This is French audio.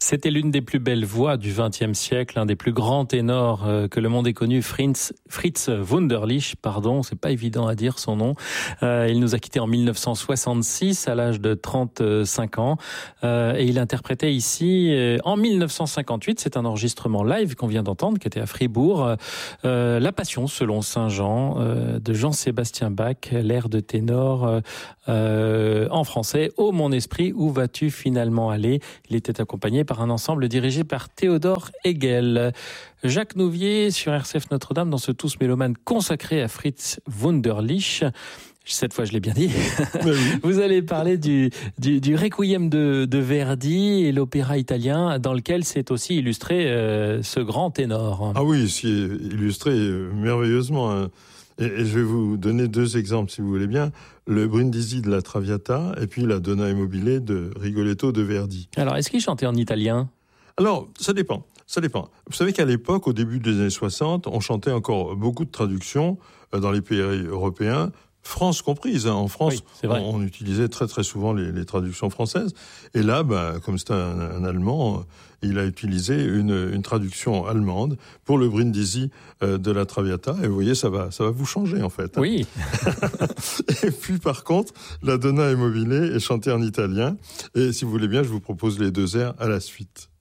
C'était l'une des plus belles voix du XXe siècle, un des plus grands ténors que le monde ait connu, Fritz Wunderlich, c'est pas évident à dire son nom. Il nous a quittés en 1966 à l'âge de 35 ans et il interprétait ici en 1958, c'est un enregistrement live qu'on vient d'entendre, qui était à Fribourg, La Passion selon Saint Jean de Jean-Sébastien Bach, l'air de ténor en français. Ô mon esprit, où vas-tu finalement aller? Il était accompagné par un ensemble dirigé par Théodore Hegel. Jacques Nouvier sur RCF Notre-Dame dans ce Tous Mélomane consacré à Fritz Wunderlich. Cette fois, je l'ai bien dit. Oui. Vous allez parler du Requiem de Verdi et l'opéra italien dans lequel s'est aussi illustré ce grand ténor. Ah oui, c'est illustré merveilleusement. Et je vais vous donner deux exemples, si vous voulez bien. Le Brindisi de la Traviata et puis la Donna e Mobile de Rigoletto de Verdi. Alors, est-ce qu'il chantait en italien ? Alors, ça dépend. Vous savez qu'à l'époque, au début des années 60, on chantait encore beaucoup de traductions dans les pays européens, France comprise. En France, oui, on utilisait très très souvent les traductions françaises. Et là, comme c'était un Allemand, il a utilisé une traduction allemande pour le Brindisi de la Traviata. Et vous voyez, ça va vous changer en fait. Oui. Et puis par contre, la Donna e Mobile est chantée en italien. Et si vous voulez bien, je vous propose les deux airs à la suite.